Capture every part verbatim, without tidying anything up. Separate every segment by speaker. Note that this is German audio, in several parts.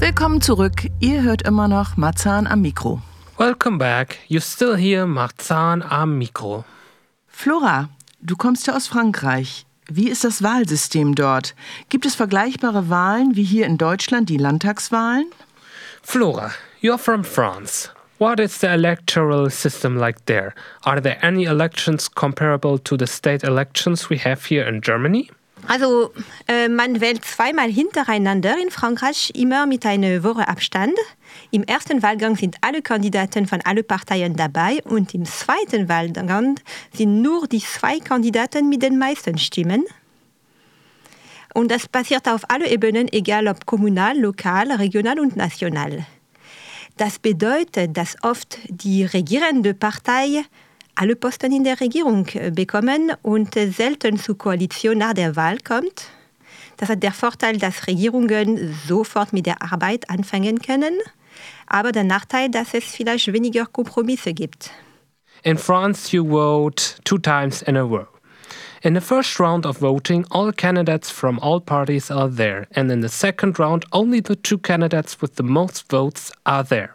Speaker 1: Willkommen zurück. Ihr hört immer noch Marzahn am Mikro.
Speaker 2: Welcome back. You still hear Marzahn am Mikro.
Speaker 1: Flora, du kommst ja aus Frankreich. Wie ist das Wahlsystem dort? Gibt es vergleichbare Wahlen wie hier in Deutschland, die Landtagswahlen?
Speaker 2: Flora, you're from France. What is the electoral system like there? Are there any elections comparable to the state elections we have here in Germany?
Speaker 3: Also äh, man wählt zweimal hintereinander in Frankreich, immer mit einer Woche Abstand. Im ersten Wahlgang sind alle Kandidaten von allen Parteien dabei und im zweiten Wahlgang sind nur die zwei Kandidaten mit den meisten Stimmen. Und das passiert auf allen Ebenen, egal ob kommunal, lokal, regional und national. Das bedeutet, dass oft die regierende Partei alle Posten in der Regierung bekommen und selten zur Koalition nach der Wahl kommt. Das hat der Vorteil, dass Regierungen sofort mit der Arbeit anfangen können, aber der Nachteil, dass es vielleicht weniger Kompromisse gibt.
Speaker 2: In France, you vote two times in a row. In the first round of voting, all candidates from all parties are there, and in the second round, only the two candidates with the most votes are there.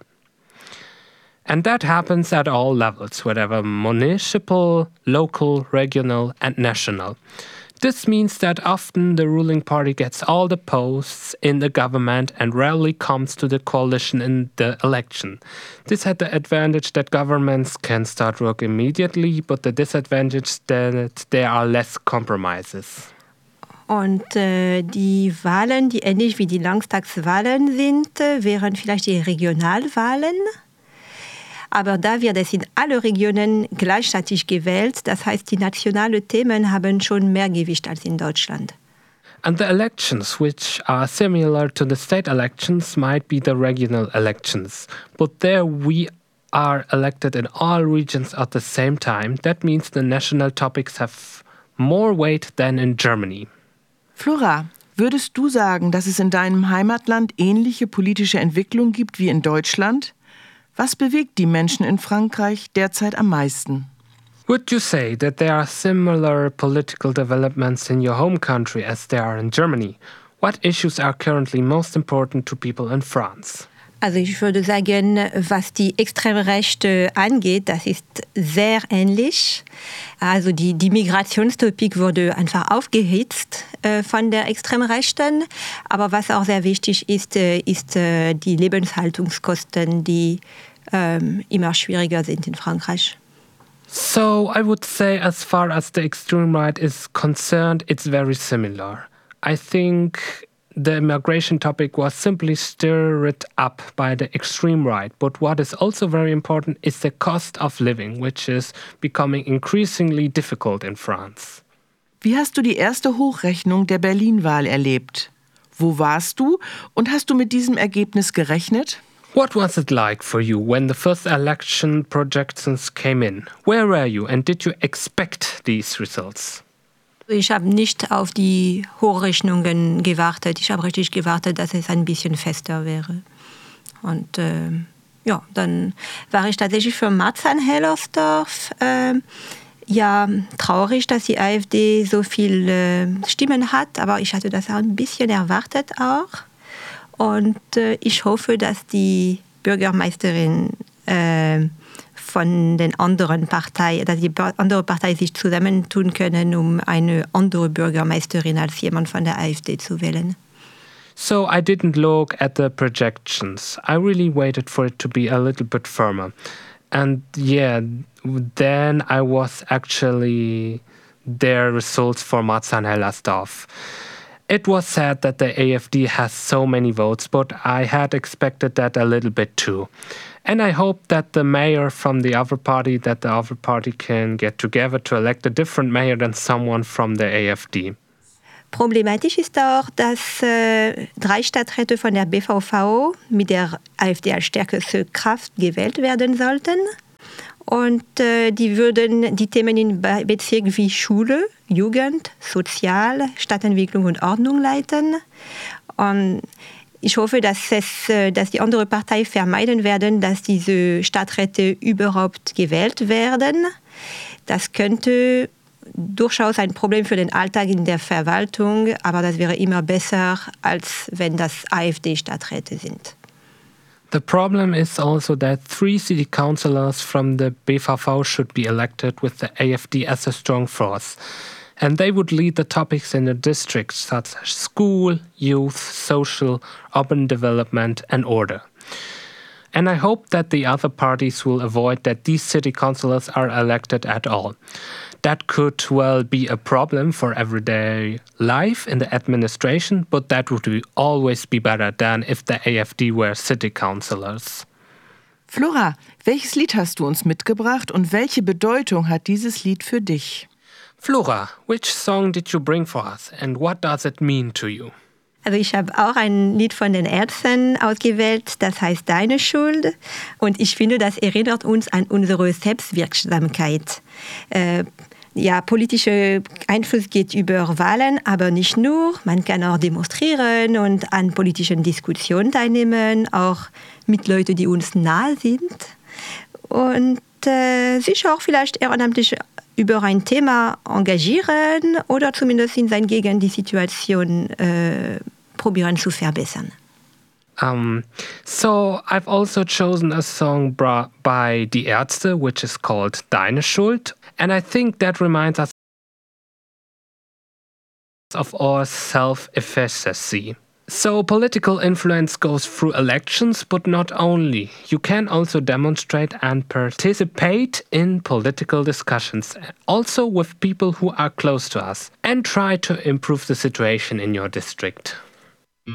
Speaker 2: And that happens at all levels, whether municipal, local, regional, and national. This means that often the ruling party gets all the posts in the government and rarely comes to the coalition in the election. This had the advantage that governments can start work immediately, but the disadvantage that there are less compromises.
Speaker 3: Und äh, die Wahlen, die ähnlich wie die Landtagswahlen sind, äh, wären vielleicht die Regionalwahlen. Aber da wird es in alle Regionen gleichzeitig gewählt, das heißt, die nationalen Themen haben schon mehr Gewicht als in Deutschland.
Speaker 2: And the elections, which are similar to the state elections, might be the regional elections. But there we are elected in all regions at the same time. That means the national topics have more weight than in Germany.
Speaker 1: Flora, würdest du sagen, dass es in deinem Heimatland ähnliche politische Entwicklungen gibt wie in Deutschland? Was bewegt die Menschen in Frankreich derzeit am meisten?
Speaker 2: Would you say that there are similar political developments in your home country as there are in Germany? What issues are currently most important to people in France?
Speaker 3: Also ich würde sagen, was die extreme Rechte angeht, das ist sehr ähnlich. Also die, die Migrationstopik wurde einfach aufgehitzt äh, von der extremen Rechten. Aber was auch sehr wichtig ist, äh, ist äh, die Lebenshaltungskosten, die ähm, immer schwieriger sind in Frankreich.
Speaker 2: So I would say as far as the extreme right is concerned, it's very similar. I think the immigration topic was simply stirred up by the extreme right. But what is also very important is the cost of living, which is becoming increasingly difficult in France.
Speaker 1: Wie hast du die erste Hochrechnung der Berlin-Wahl erlebt? Wo warst du und hast du mit diesem Ergebnis gerechnet?
Speaker 2: What was it like for you when the first election projections came in? Where were you and did you expect these results?
Speaker 3: Ich habe nicht auf die Hochrechnungen gewartet. Ich habe richtig gewartet, dass es ein bisschen fester wäre. Und äh, ja, dann war ich tatsächlich für Marzahn-Hellersdorf äh, ja traurig, dass die AfD so viele äh, Stimmen hat. Aber ich hatte das auch ein bisschen erwartet auch. Und äh, ich hoffe, dass die Bürgermeisterin äh, von den anderen Parteien, dass die andere Partei sich zusammentun können, um eine andere Bürgermeisterin als jemand von der AfD zu wählen.
Speaker 2: So I didn't look at the projections. I really waited for it to be a little bit firmer. And yeah, then I was actually their results for Marzahn-Hellersdorf. It was sad that the AfD has so many votes, but I had expected that a little bit too. And I hope that the mayor from the other party, that the other party can get together to elect a different mayor than someone from the AfD.
Speaker 3: Problematisch ist auch, dass äh, drei Stadträte von der B V V mit der AfD als stärkste Kraft gewählt werden sollten. Und äh, die würden die Themen in Bezirken wie Schule, Jugend, Sozial, Stadtentwicklung und Ordnung leiten. Und ich hoffe, dass, es, dass die andere Partei vermeiden werden, dass diese Stadträte überhaupt gewählt werden. Das könnte durchaus ein Problem für den Alltag in der Verwaltung, aber das wäre immer besser, als wenn das AfD-Stadträte sind.
Speaker 2: The problem is also that three city councillors from the B V V should be elected with the AfD as a strong force. And they would lead the topics in the districts such as school, youth, social, urban development and order. And I hope that the other parties will avoid that these city councillors are elected at all. That could well be a problem for everyday life in the administration, but that would be always be better than if the AfD were city councillors.
Speaker 1: Flora, welches Lied hast du uns mitgebracht und welche Bedeutung hat dieses Lied für dich?
Speaker 2: Flora, which song did you bring for us and what does it mean to you?
Speaker 3: Also ich habe auch ein Lied von den Ärzten ausgewählt, das heißt Deine Schuld. Und ich finde, das erinnert uns an unsere Selbstwirksamkeit. Äh, ja, politischer Einfluss geht über Wahlen, aber nicht nur. Man kann auch demonstrieren und an politischen Diskussionen teilnehmen, auch mit Leuten, die uns nahe sind. Und äh, sich auch vielleicht ehrenamtlich über ein Thema engagieren oder zumindest in sein Gegen die Situation äh, probieren zu verbessern.
Speaker 2: Um, so I've also chosen a song bra- by Die Ärzte, which is called Deine Schuld. And I think that reminds us of our self-efficacy. So political influence goes through elections, but not only. You can also demonstrate and participate in political discussions, also with people who are close to us, and try to improve the situation in your district.